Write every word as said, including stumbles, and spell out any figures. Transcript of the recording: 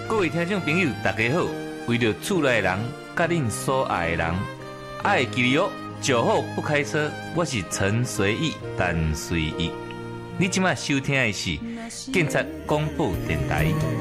各位听众朋友，大家好！为了厝内人，甲恁所爱的人，爱记住哦，酒后不开车。我是陈随意，但随意。你即马收听的是警察广播电台。